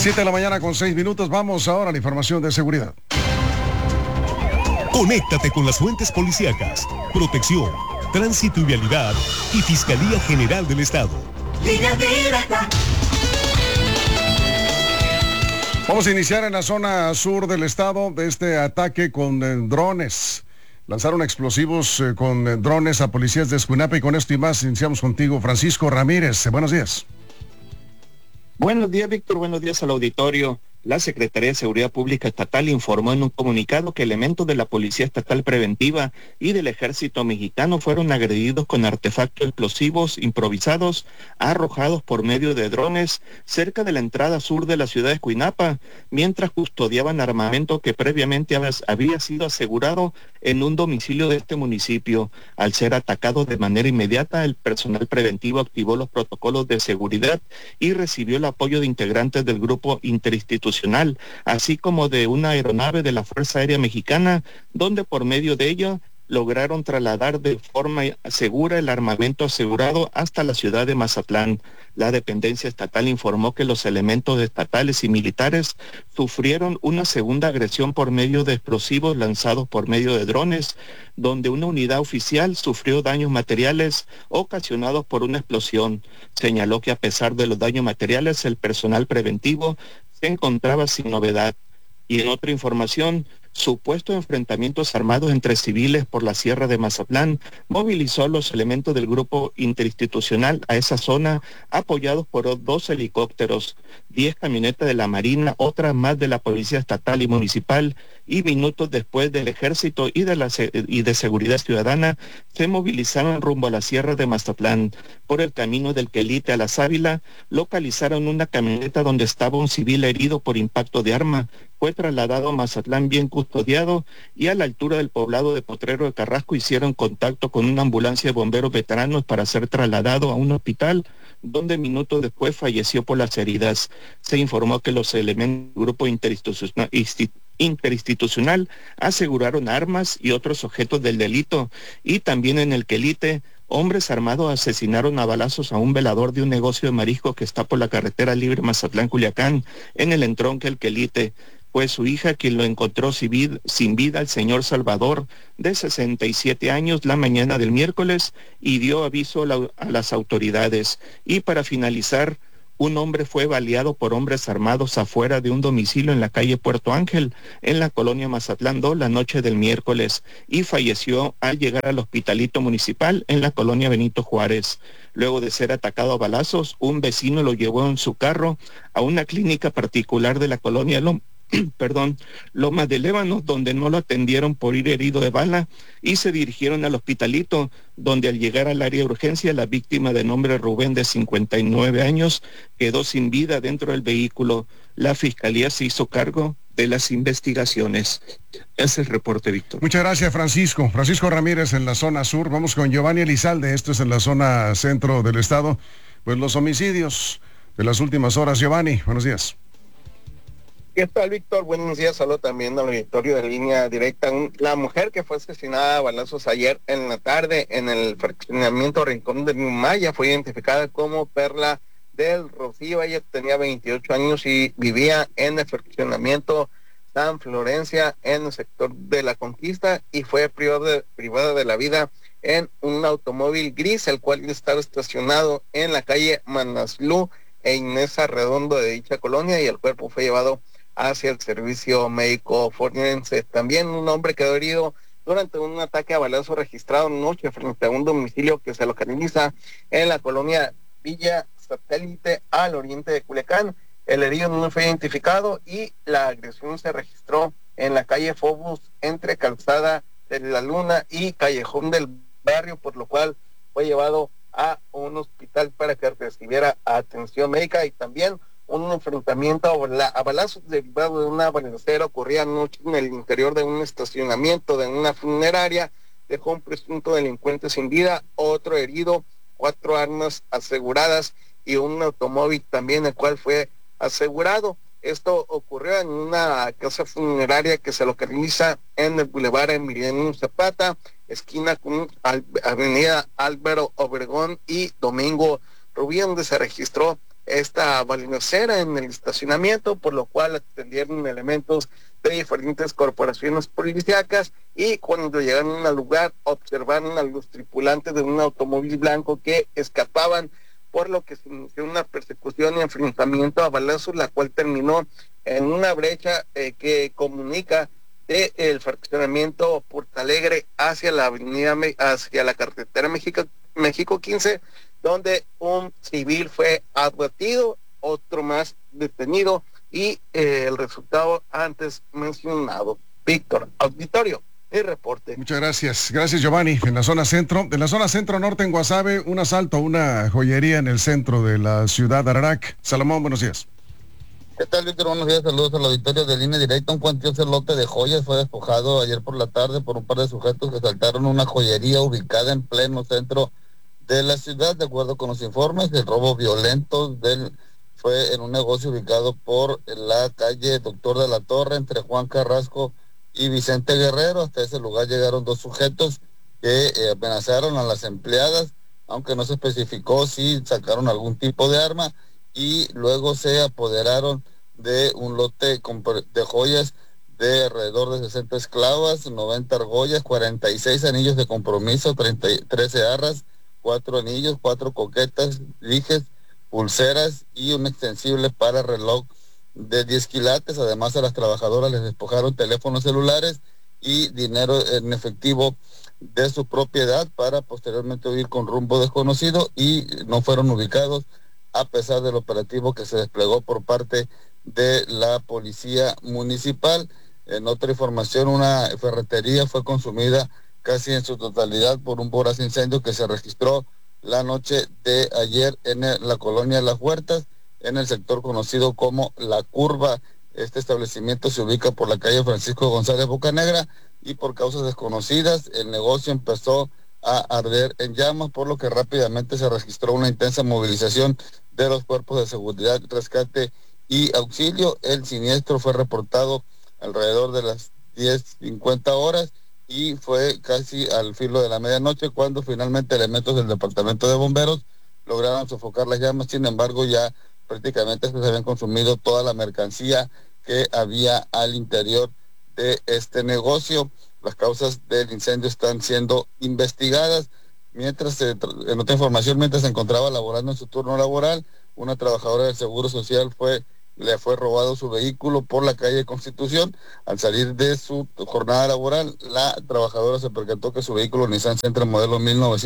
7 de la mañana con 6 minutos. Vamos ahora a la información de seguridad. Conéctate con las fuentes policíacas, protección, tránsito y vialidad y Fiscalía General del Estado. Línea directa. Vamos a iniciar en la zona sur del estado de este ataque con drones. Lanzaron explosivos con drones a policías de Escuinapa y con esto y más iniciamos contigo, Francisco Ramírez. Buenos días. Buenos días, Víctor. Buenos días al auditorio. La Secretaría de Seguridad Pública Estatal informó en un comunicado que elementos de la Policía Estatal Preventiva y del Ejército Mexicano fueron agredidos con artefactos explosivos improvisados arrojados por medio de drones cerca de la entrada sur de la ciudad de Escuinapa, mientras custodiaban armamento que previamente había sido asegurado en un domicilio de este municipio. Al ser atacado de manera inmediata, el personal preventivo activó los protocolos de seguridad y recibió el apoyo de integrantes del grupo interinstitucional, así como de una aeronave de la Fuerza Aérea Mexicana, donde por medio de ella lograron trasladar de forma segura el armamento asegurado hasta la ciudad de Mazatlán. La dependencia estatal informó que los elementos estatales y militares sufrieron una segunda agresión por medio de explosivos lanzados por medio de drones, donde una unidad oficial sufrió daños materiales ocasionados por una explosión. Señaló que a pesar de los daños materiales, el personal preventivo se encontraba sin novedad. Y en otra información, supuestos enfrentamientos armados entre civiles por la Sierra de Mazatlán movilizó a los elementos del grupo interinstitucional a esa zona, apoyados por 2 helicópteros, 10 camionetas de la Marina, otras más de la Policía Estatal y Municipal, y minutos después del Ejército y de Seguridad Ciudadana se movilizaron rumbo a la Sierra de Mazatlán. Por el camino del Quelite a la Sábila, localizaron una camioneta donde estaba un civil herido por impacto de arma. Fue trasladado a Mazatlán bien custodiado y a la altura del poblado de Potrero de Carrasco hicieron contacto con una ambulancia de bomberos veteranos para ser trasladado a un hospital, donde minutos después falleció por las heridas. Se informó que los elementos del grupo interinstitucional aseguraron armas y otros objetos del delito, y también en el Quelite, hombres armados asesinaron a balazos a un velador de un negocio de mariscos que está por la carretera libre Mazatlán-Culiacán, en el entronque El Quelite. Fue su hija quien lo encontró sin vida al señor Salvador, de 67 años, la mañana del miércoles, y dio aviso a las autoridades. Y para finalizar, un hombre fue baleado por hombres armados afuera de un domicilio en la calle Puerto Ángel, en la colonia Mazatlán 2, la noche del miércoles, y falleció al llegar al hospitalito municipal en la colonia Benito Juárez. Luego de ser atacado a balazos, un vecino lo llevó en su carro a una clínica particular de la colonia Lomas de Lébanos, donde no lo atendieron por ir herido de bala, y se dirigieron al hospitalito, donde al llegar al área de urgencia, la víctima de nombre Rubén, de 59 años, quedó sin vida dentro del vehículo. La fiscalía se hizo cargo de las investigaciones. Ese es el reporte, Víctor. Muchas gracias, Francisco. Francisco Ramírez en la zona sur. Vamos con Giovanni Elizalde, esto es en la zona centro del estado. Pues los homicidios de las últimas horas. Giovanni, buenos días. ¿Qué tal, Víctor? Buenos días, saludo también al auditorio de Línea Directa. La mujer que fue asesinada a balazos ayer en la tarde en el fraccionamiento Rincón de Maya fue identificada como Perla del Rocío. Ella tenía 28 años y vivía en el fraccionamiento San Florencia, en el sector de la Conquista, y fue privada de la vida en un automóvil gris, el cual estaba estacionado en la calle Manaslu e Inés Arredondo de dicha colonia, y el cuerpo fue llevado hacia el servicio médico forense. También un hombre quedó herido durante un ataque a balazo registrado anoche frente a un domicilio que se localiza en la colonia Villa Satélite, al oriente de Culiacán. El herido no fue identificado y la agresión se registró en la calle Fobus, entre Calzada de la Luna y Callejón del Barrio, por lo cual fue llevado a un hospital para que recibiera atención médica. Y también un enfrentamiento a balazos derivado de una balacera ocurría anoche en el interior de un estacionamiento de una funeraria. Dejó un presunto delincuente sin vida, otro herido, 4 armas aseguradas y un automóvil también, el cual fue asegurado. Esto ocurrió en una casa funeraria que se localiza en el Boulevard Emiliano Zapata, esquina con Avenida Álvaro Obregón y Domingo Rubí, donde se registró esta balacera en el estacionamiento, por lo cual atendieron elementos de diferentes corporaciones policíacas, y cuando llegaron al lugar observaron a los tripulantes de un automóvil blanco que escapaban, por lo que se inició una persecución y enfrentamiento a balazos, la cual terminó en una brecha que comunica del fraccionamiento Portalegre hacia la avenida, hacia la carretera México 15, donde un civil fue abatido, otro más detenido, y el resultado antes mencionado. Víctor, auditorio, el reporte. Muchas gracias. Gracias, Giovanni. En la zona centro norte, en Guasave, un asalto a una joyería en el centro de la ciudad de Ararac. Salomón, buenos días. ¿Qué tal, Víctor? Buenos días, saludos al auditorio de Línea Directa. Un cuantioso lote de joyas fue despojado ayer por la tarde por un par de sujetos que asaltaron una joyería ubicada en pleno centro de la ciudad. De acuerdo con los informes, el robo violento fue en un negocio ubicado por la calle Doctor de la Torre, entre Juan Carrasco y Vicente Guerrero. Hasta ese lugar llegaron dos sujetos que amenazaron a las empleadas, aunque no se especificó si sacaron algún tipo de arma, y luego se apoderaron de un lote de joyas de alrededor de 60 esclavas, 90 argollas, 46 anillos de compromiso, 13 arras, 4 anillos, 4 coquetas, dijes, pulseras y un extensible para reloj de 10 quilates. Además, a las trabajadoras les despojaron teléfonos celulares y dinero en efectivo de su propiedad para posteriormente huir con rumbo desconocido, y no fueron ubicados a pesar del operativo que se desplegó por parte de la policía municipal. En otra información, una ferretería fue consumida casi en su totalidad por un voraz incendio que se registró la noche de ayer en la colonia Las Huertas, en el sector conocido como La Curva. Este establecimiento se ubica por la calle Francisco González Bocanegra, y por causas desconocidas el negocio empezó a arder en llamas, por lo que rápidamente se registró una intensa movilización de los cuerpos de seguridad, rescate y auxilio. El siniestro fue reportado alrededor de las 10:50 horas y fue casi al filo de la medianoche cuando finalmente elementos del departamento de bomberos lograron sofocar las llamas. Sin embargo, ya prácticamente se habían consumido toda la mercancía que había al interior de este negocio. Las causas del incendio están siendo investigadas. Mientras, en otra información, mientras se encontraba laborando en su turno laboral, una trabajadora del Seguro Social le fue robado su vehículo por la calle Constitución. Al salir de su jornada laboral, la trabajadora se percató que su vehículo Nissan Sentra modelo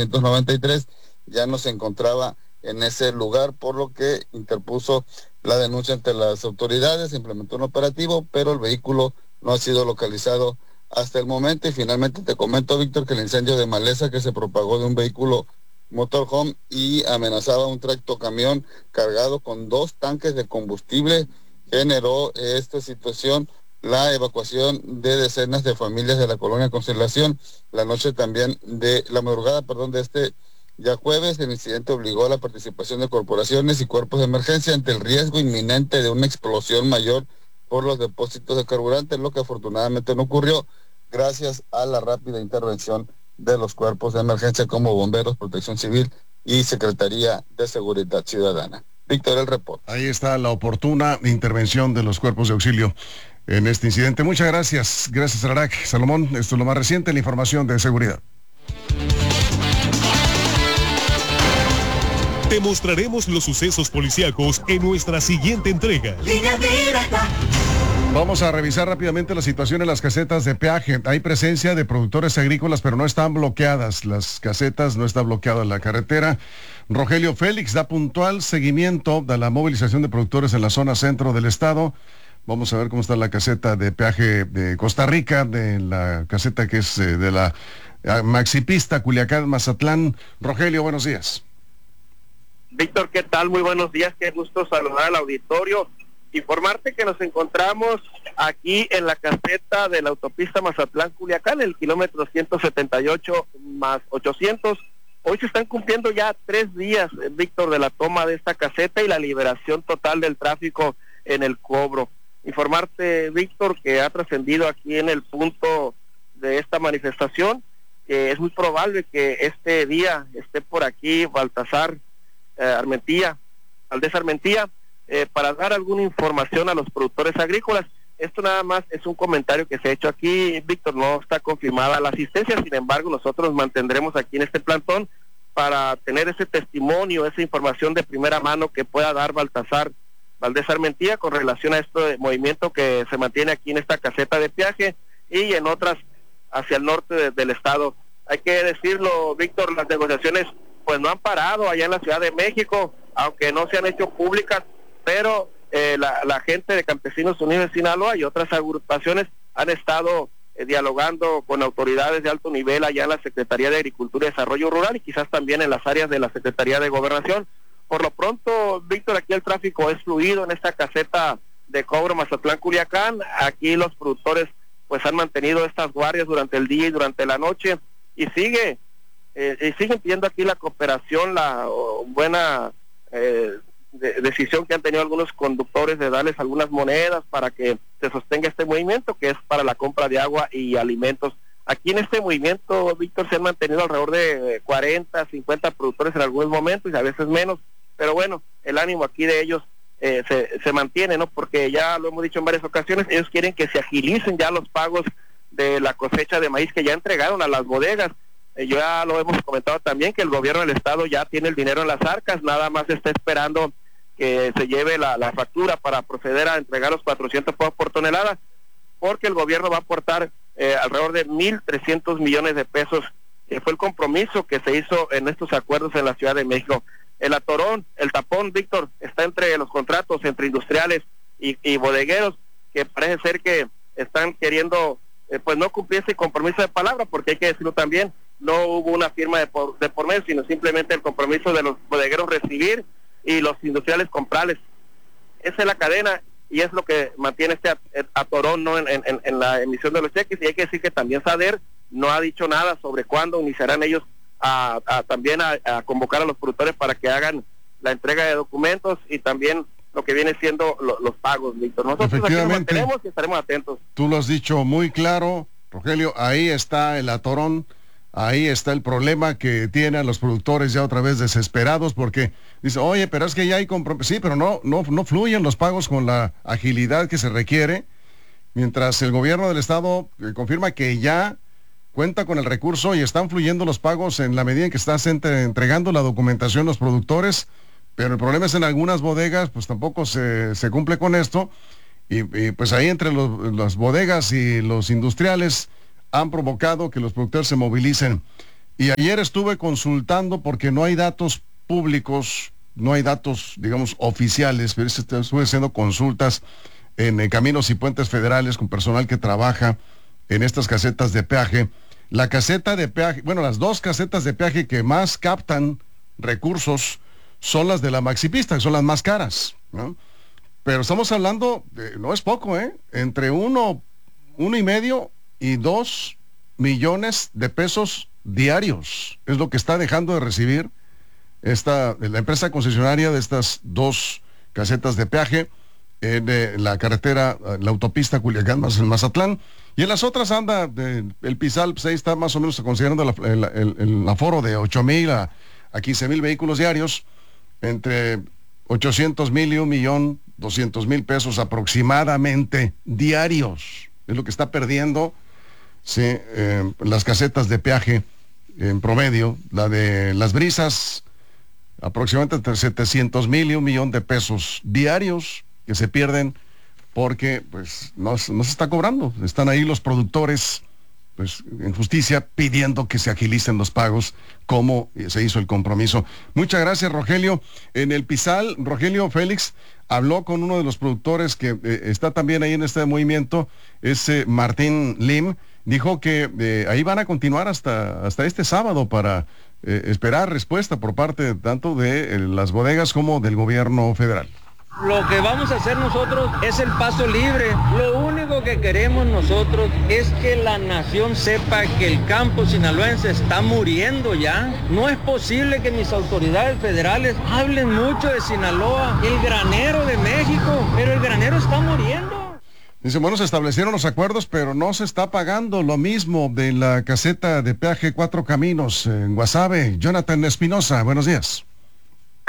1993 ya no se encontraba en ese lugar, por lo que interpuso la denuncia ante las autoridades. Se implementó un operativo, pero el vehículo no ha sido localizado hasta el momento. Y finalmente te comento, Víctor, que el incendio de maleza que se propagó de un vehículo motorhome y amenazaba un tractocamión cargado con 2 tanques de combustible generó esta situación, la evacuación de decenas de familias de la colonia Constelación. La madrugada de este ya jueves, el incidente obligó a la participación de corporaciones y cuerpos de emergencia ante el riesgo inminente de una explosión mayor por los depósitos de carburante, lo que afortunadamente no ocurrió gracias a la rápida intervención de los cuerpos de emergencia como Bomberos, Protección Civil y Secretaría de Seguridad Ciudadana. Víctor, el reporte. Ahí está la oportuna intervención de los cuerpos de auxilio en este incidente. Muchas gracias. Gracias, Ararac. Salomón, esto es lo más reciente, la información de seguridad. Te mostraremos los sucesos policíacos en nuestra siguiente entrega. Línea Directa. Vamos a revisar rápidamente la situación en las casetas de peaje. Hay presencia de productores agrícolas, pero no están bloqueadas. Las casetas no está bloqueada la carretera. Rogelio Félix da puntual seguimiento de la movilización de productores en la zona centro del estado. Vamos a ver cómo está la caseta de peaje de Costa Rica, de la caseta que es de la Maxipista, Culiacán, Mazatlán. Rogelio, buenos días. Víctor, ¿qué tal? Muy buenos días, qué gusto saludar al auditorio. Informarte que nos encontramos aquí en la caseta de la autopista Mazatlán-Culiacán, el kilómetro 178 más 800. Hoy se están cumpliendo ya 3 días, Víctor, de la toma de esta caseta y la liberación total del tráfico en el cobro. Informarte, Víctor, que ha trascendido aquí en el punto de esta manifestación, que es muy probable que este día esté por aquí Baltasar Armentía, Valdés Armentía, para dar alguna información a los productores agrícolas. Esto nada más es un comentario que se ha hecho aquí, Víctor, no está confirmada la asistencia, sin embargo nosotros mantendremos aquí en este plantón para tener ese testimonio, esa información de primera mano que pueda dar Baltasar Valdés Armentía con relación a este movimiento que se mantiene aquí en esta caseta de peaje y en otras hacia el norte del estado. Hay que decirlo, Víctor, las negociaciones pues no han parado allá en la Ciudad de México, aunque no se han hecho públicas, pero la gente de Campesinos Unidos de Sinaloa y otras agrupaciones han estado dialogando con autoridades de alto nivel allá en la Secretaría de Agricultura y Desarrollo Rural y quizás también en las áreas de la Secretaría de Gobernación. Por lo pronto, Víctor, aquí el tráfico es fluido en esta caseta de cobro Mazatlán Culiacán. Aquí los productores pues han mantenido estas guardias durante el día y durante la noche y siguen pidiendo aquí la cooperación, la buena decisión que han tenido algunos conductores de darles algunas monedas para que se sostenga este movimiento que es para la compra de agua y alimentos. Aquí en este movimiento, Víctor, se han mantenido alrededor de 40, 50 productores en algunos momentos y a veces menos, pero bueno, el ánimo aquí de ellos se mantiene, ¿no? Porque ya lo hemos dicho en varias ocasiones, ellos quieren que se agilicen ya los pagos de la cosecha de maíz que ya entregaron a las bodegas. Ya lo hemos comentado también que el gobierno del estado ya tiene el dinero en las arcas, nada más está esperando que se lleve la factura para proceder a entregar los 400 pesos por tonelada, porque el gobierno va a aportar alrededor de 1.300 millones de pesos, que fue el compromiso que se hizo en estos acuerdos en la Ciudad de México. El atorón, el tapón, Víctor, está entre los contratos entre industriales y bodegueros, que parece ser que están queriendo pues no cumplir ese compromiso de palabra, porque hay que decirlo también, no hubo una firma de por medio, sino simplemente el compromiso de los bodegueros recibir y los industriales comprarles. Esa es la cadena y es lo que mantiene este atorón, ¿no? en la emisión de los cheques. Y hay que decir que también SADER no ha dicho nada sobre cuándo iniciarán ellos también a convocar a los productores para que hagan la entrega de documentos y también lo que viene siendo los pagos, Víctor. Nosotros aquí nos mantenemos y estaremos atentos. Tú lo has dicho muy claro, Rogelio, ahí está el atorón. Ahí está el problema que tienen los productores ya otra vez desesperados porque dice, oye, pero es que ya hay compromiso. Sí, pero no fluyen los pagos con la agilidad que se requiere, mientras el gobierno del estado confirma que ya cuenta con el recurso y están fluyendo los pagos en la medida en que estás entregando la documentación a los productores, pero el problema es en algunas bodegas, pues tampoco se cumple con esto, y pues ahí entre las bodegas y los industriales han provocado que los productores se movilicen. Y ayer estuve consultando porque no hay datos públicos, no hay datos, digamos, oficiales, pero estuve haciendo consultas en caminos y puentes federales con personal que trabaja en estas casetas de peaje. La caseta de peaje, bueno, las dos casetas de peaje que más captan recursos son las de la Maxipista, que son las más caras, ¿no? Pero estamos hablando, no es poco, entre 1.5 y 2 millones de pesos diarios. Es lo que está dejando de recibir la empresa concesionaria de estas dos casetas de peaje en la carretera, la autopista Culiacán más en Mazatlán. Y en las otras anda, el Pizal, pues ahí está más o menos considerando el aforo de 8,000 a 15,000 vehículos diarios, entre 800,000 y 1,200,000 pesos aproximadamente diarios. Es lo que está perdiendo. Sí, las casetas de peaje en promedio, la de Las Brisas, aproximadamente entre 700,000 y 1,000,000 de pesos diarios que se pierden porque pues no se está cobrando. Están ahí los productores pues en justicia pidiendo que se agilicen los pagos como se hizo el compromiso. Muchas gracias, Rogelio. En el Pizal, Rogelio Félix habló con uno de los productores que está también ahí en este movimiento, es Martín Lim. Dijo que ahí van a continuar hasta este sábado para esperar respuesta por parte tanto de las bodegas como del gobierno federal. Lo que vamos a hacer nosotros es el paso libre. Lo único que queremos nosotros es que la nación sepa que el campo sinaloense está muriendo ya. No es posible que mis autoridades federales hablen mucho de Sinaloa, el granero de México, pero el granero está muriendo. Dice, bueno, se establecieron los acuerdos, pero no se está pagando lo mismo de la caseta de peaje Cuatro Caminos en Guasave. Jonathan Espinosa, buenos días.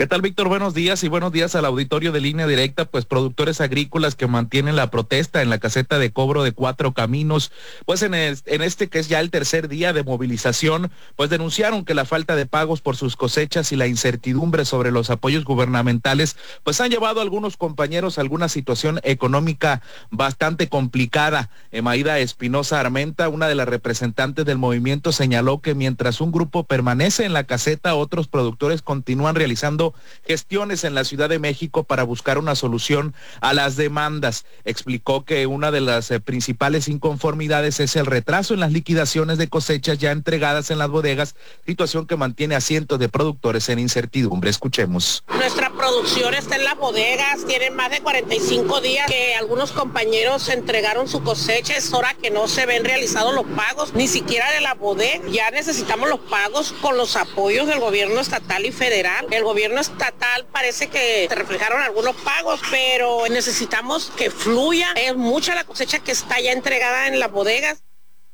¿Qué tal, Víctor? Buenos días y buenos días al auditorio de Línea Directa. Pues productores agrícolas que mantienen la protesta en la caseta de cobro de Cuatro Caminos, pues en este que es ya el tercer día de movilización, pues denunciaron que la falta de pagos por sus cosechas y la incertidumbre sobre los apoyos gubernamentales, pues han llevado a algunos compañeros a alguna situación económica bastante complicada. Maída Espinosa Armenta, una de las representantes del movimiento, señaló que mientras un grupo permanece en la caseta, otros productores continúan realizando gestiones en la Ciudad de México para buscar una solución a las demandas. Explicó que una de las principales inconformidades es el retraso en las liquidaciones de cosechas ya entregadas en las bodegas, situación que mantiene a cientos de productores en incertidumbre. Escuchemos. Nuestra producción está en las bodegas, tienen más de 45 días que algunos compañeros entregaron su cosecha, es hora que no se ven realizados los pagos, ni siquiera de la bodega. Ya necesitamos los pagos con los apoyos del gobierno estatal y federal. El gobierno estatal parece que se reflejaron algunos pagos, pero necesitamos que fluya. Es mucha la cosecha que está ya entregada en las bodegas.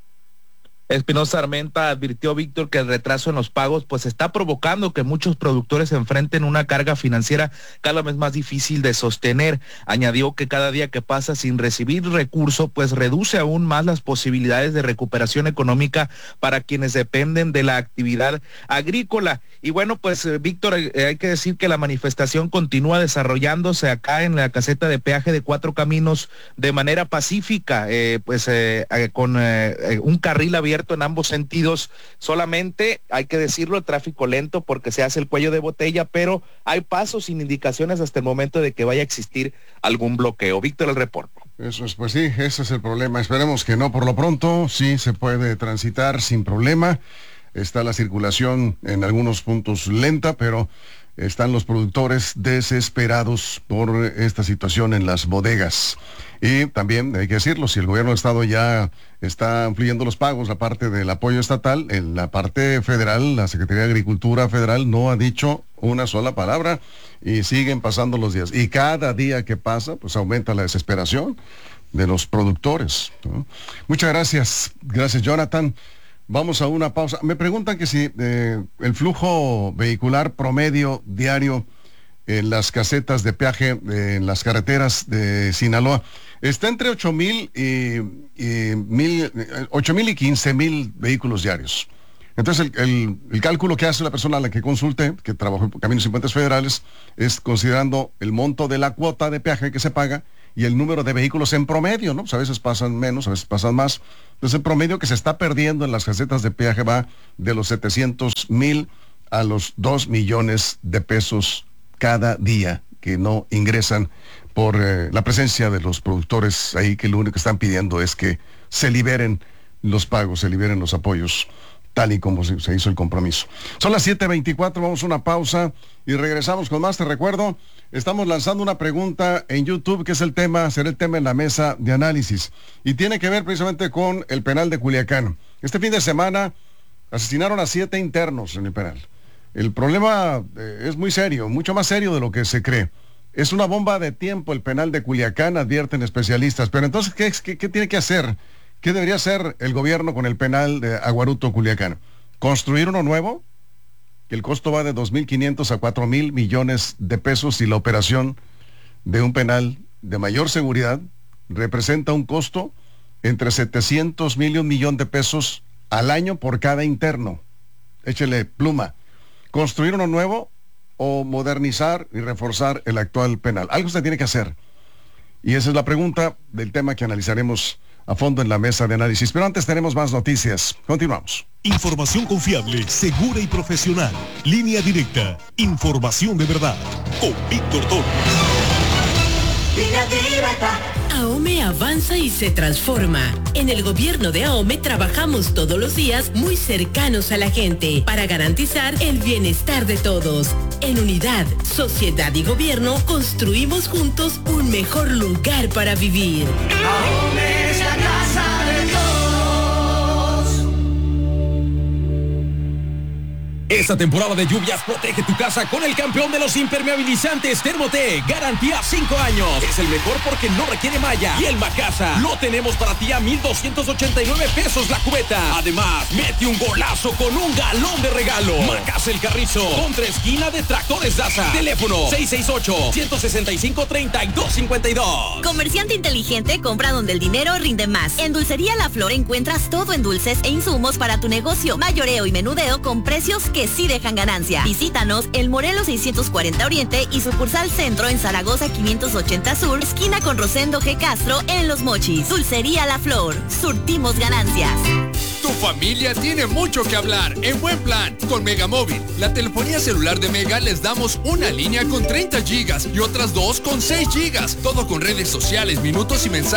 Espinosa Armenta advirtió, Víctor, que el retraso en los pagos pues está provocando que muchos productores enfrenten una carga financiera cada vez más difícil de sostener. Añadió que cada día que pasa sin recibir recurso pues reduce aún más las posibilidades de recuperación económica para quienes dependen de la actividad agrícola. Y bueno, pues Víctor, hay que decir que la manifestación continúa desarrollándose acá en la caseta de peaje de Cuatro Caminos de manera pacífica, con un carril abierto en ambos sentidos. Solamente, hay que decirlo, el tráfico lento porque se hace el cuello de botella, pero hay pasos sin indicaciones hasta el momento de que vaya a existir algún bloqueo. Víctor, el reporte. Eso es, pues sí, ese es el problema. Esperemos que no. Por lo pronto, sí se puede transitar sin problema. Está la circulación en algunos puntos lenta, pero están los productores desesperados por esta situación en las bodegas. Y también hay que decirlo, si el gobierno del estado ya está ampliando los pagos, la parte del apoyo estatal, en la parte federal, la Secretaría de Agricultura Federal no ha dicho una sola palabra y siguen pasando los días. Y cada día que pasa, pues aumenta la desesperación de los productores, ¿no? Muchas gracias. Gracias, Jonathan. Vamos a una pausa. Me preguntan que si el flujo vehicular promedio diario en las casetas de peaje, en las carreteras de Sinaloa, está entre 8,000 y 15,000 vehículos diarios. Entonces el cálculo que hace la persona a la que consulte, que trabajó en Caminos y Puentes Federales, es considerando el monto de la cuota de peaje que se paga y el número de vehículos en promedio, ¿no? Pues a veces pasan menos, a veces pasan más. Entonces el promedio que se está perdiendo en las casetas de peaje va de los 700,000 a los 2 millones de pesos cada día que no ingresan por la presencia de los productores ahí, que lo único que están pidiendo es que se liberen los pagos, se liberen los apoyos, tal y como se hizo el compromiso. Son las 7:24, vamos a una pausa y regresamos con más. Te recuerdo, estamos lanzando una pregunta en YouTube, que es será el tema en la mesa de análisis, y tiene que ver precisamente con el penal de Culiacán. Este fin de semana asesinaron a 7 internos en el penal. El problema es muy serio, mucho más serio de lo que se cree. Es una bomba de tiempo el penal de Culiacán, advierten especialistas. Pero entonces, ¿qué tiene que hacer? ¿Qué debería hacer el gobierno con el penal de Aguaruto, Culiacán? ¿Construir uno nuevo? Que el costo va de 2,500 a 4,000 millones de pesos, y la operación de un penal de mayor seguridad representa un costo entre 700,000 y 1,000,000 de pesos al año por cada interno. Échele pluma. ¿Construir uno nuevo o modernizar y reforzar el actual penal? Algo se tiene que hacer. Y esa es la pregunta del tema que analizaremos a fondo en la mesa de análisis. Pero antes tenemos más noticias. Continuamos. Información confiable, segura y profesional. Línea Directa. Información de verdad. Con Víctor Torres. Línea Directa. AOME avanza y se transforma. En el gobierno de AOME trabajamos todos los días muy cercanos a la gente para garantizar el bienestar de todos. En unidad, sociedad y gobierno construimos juntos un mejor lugar para vivir. AOME es la casa de todos. Esta temporada de lluvias protege tu casa con el campeón de los impermeabilizantes Thermotec. Garantía 5 años. Es el mejor porque no requiere malla. Y el Macasa lo tenemos para ti a 1,289 pesos la cubeta. Además, mete un golazo con un galón de regalo. Macasa El Carrizo, contra esquina de Tractores Daza. Teléfono 668-165-3252. Comerciante inteligente, compra donde el dinero rinde más. En Dulcería La Flor encuentras todo en dulces e insumos para tu negocio. Mayoreo y menudeo con precios que sí dejan ganancia. Visítanos el Morelos 640 Oriente y sucursal Centro en Zaragoza 580 Sur, esquina con Rosendo G. Castro en Los Mochis. Dulcería La Flor, surtimos ganancias. Tu familia tiene mucho que hablar en Buen Plan con Megamóvil. La telefonía celular de Mega les damos una línea con 30 gigas y otras 2 con 6 gigas. Todo con redes sociales, minutos y mensajes